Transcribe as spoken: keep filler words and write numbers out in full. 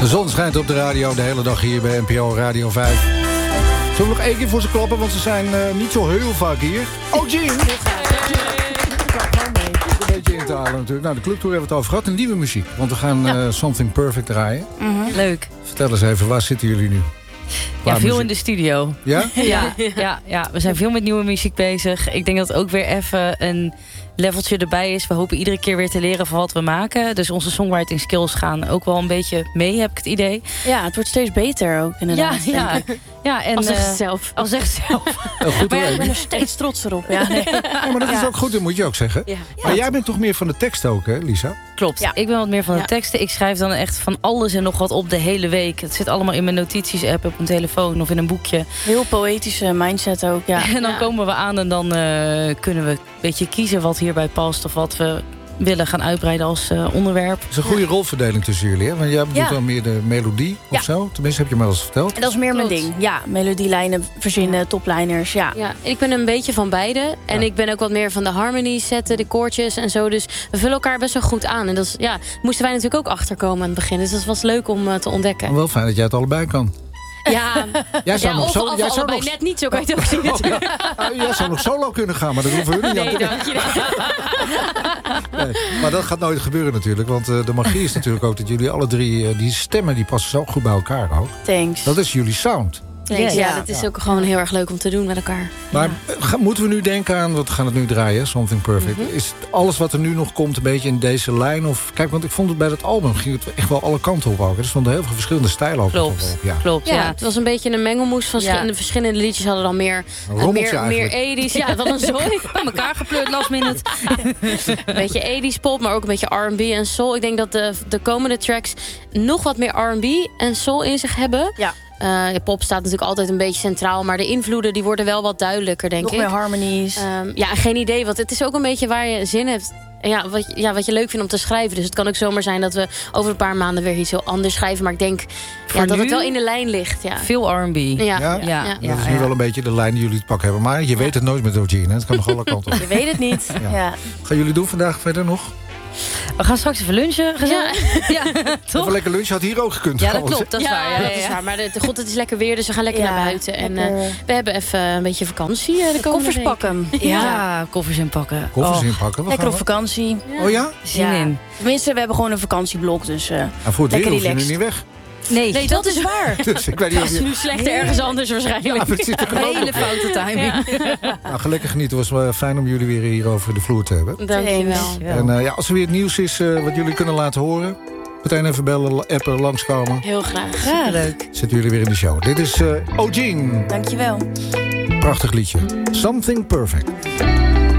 De zon schijnt op de radio de hele dag hier bij N P O Radio vijf. Zullen we nog één keer voor ze klappen, want ze zijn uh, niet zo heel vaak hier. Oh, Jean! Een beetje in te halen natuurlijk. Nou, de clubtour hebben we het over gehad. En nieuwe muziek, want we gaan ja. uh, Something Perfect draaien. Mm-hmm. Leuk. Vertel eens even, waar zitten jullie nu? Ja, veel muziek in de studio. Ja? Ja, ja, ja, we zijn veel met nieuwe muziek bezig. Ik denk dat ook weer even een leveltje erbij is. We hopen iedere keer weer te leren van wat we maken. Dus onze songwriting skills gaan ook wel een beetje mee, heb ik het idee. Ja, het wordt steeds beter ook inderdaad. Ja, ja. Ja, en, al zegt uh, ze zelf. Al zegt ze zelf. Oh, goed, maar ja, ik ben er steeds trots op. Ja, nee. Ja, maar dat is ook goed, dat moet je ook zeggen. Ja. Maar ja. jij bent toch meer van de tekst ook, hè, Lisa? Klopt, ja. Ik ben wat meer van de ja. teksten. Ik schrijf dan echt van alles en nog wat op de hele week. Het zit allemaal in mijn notities-app op mijn telefoon of in een boekje. Heel poëtische mindset ook, ja. En dan ja. komen we aan en dan uh, kunnen we een beetje kiezen wat hierbij past of wat we willen gaan uitbreiden als uh, onderwerp. Het is een goede ja. rolverdeling tussen jullie, hè? Want jij doet ja. dan meer de melodie of ja. zo. Tenminste, heb je me al eens verteld. En dat is meer Klopt. mijn ding. Ja, melodielijnen verzinnen, ja. toplijners, ja. ja. Ik ben een beetje van beide. En ja. ik ben ook wat meer van de harmonies zetten, de koortjes en zo. Dus we vullen elkaar best wel goed aan. En dat is, ja, moesten wij natuurlijk ook achterkomen aan het begin. Dus dat was leuk om uh, te ontdekken. Maar wel fijn dat jij het allebei kan. Ja, jij zou ja, nog of, zo, of jij allebei nog... net niet, zo kan je het ook zien. Oh, ja. Nou, jij zou nog solo kunnen gaan, maar dat hoeven we niet nee, aan te dank je. nee, maar dat gaat nooit gebeuren natuurlijk. Want uh, de magie is natuurlijk ook dat jullie alle drie... Uh, die stemmen die passen zo goed bij elkaar ook. Thanks. Dat is jullie sound. Thanks. Ja, ja, dat is ja. ook gewoon heel erg leuk om te doen met elkaar. Maar ja. ga, moeten we nu denken aan, want we gaan het nu draaien, Something Perfect. Mm-hmm. Is alles wat er nu nog komt een beetje in deze lijn? Of, kijk, want ik vond het bij dat album ging het echt wel alle kanten op ook. Er stonden heel veel verschillende stijlen op. Klopt, ja. Klopt ja, ja. Het was een beetje een mengelmoes van ja. de verschillende liedjes hadden dan meer... Een meer, meer eighties. Ja, wat een zooi. Bij elkaar gepleurd last minute. Een beetje eighties pop, maar ook een beetje R en B en soul. Ik denk dat de, de komende tracks nog wat meer R en B en soul in zich hebben. Ja. Uh, pop staat natuurlijk altijd een beetje centraal, maar de invloeden die worden wel wat duidelijker, denk nog ik. Nog meer harmonies. Um, ja, geen idee, want het is ook een beetje waar je zin hebt. Ja wat, ja, wat je leuk vindt om te schrijven. Dus het kan ook zomaar zijn dat we over een paar maanden weer iets heel anders schrijven. Maar ik denk ja, dat het wel in de lijn ligt. Ja. Veel R en B. Ja, ja. Ja, ja. ja. Dat is nu ja. wel een beetje de lijn die jullie het pak hebben. Maar je ja. weet het nooit met O G, hè? Het kan nog alle kanten op. Je weet het niet. Ja. Ja. Gaan jullie doen vandaag verder nog? We gaan straks even lunchen. Gezellig. Ja. Ja, toch? Even lekker lunchen had hier ook gekund. Ja, dat klopt. Dat is ja, waar. Ja, dat ja, ja. is waar. Maar de, god, het is lekker weer, dus we gaan lekker ja, naar buiten. En uh, we hebben even een beetje vakantie. Uh, de koffers weken. pakken. Ja, ja, koffers inpakken. Koffers oh. inpakken. We lekker op vakantie. Ja. Oh ja? Zin ja. in. Tenminste, we hebben gewoon een vakantieblok. Dus uh, en voor het lekker weer hoef je relaxed. nu niet weg. Nee, nee, dat is waar. Dus ik weet niet dat is of je... nu slecht ergens anders waarschijnlijk. Ja, zit er hele foute timing. Ja. Nou, gelukkig niet. Het was wel fijn om jullie weer hier over de vloer te hebben. Dank je wel. En uh, ja, als er weer het nieuws is uh, wat jullie kunnen laten horen... meteen even bellen, appen, langskomen. Heel graag. Ja, leuk. Zitten jullie weer in de show. Dit is uh, O G. Dankjewel. Prachtig liedje. Something Perfect.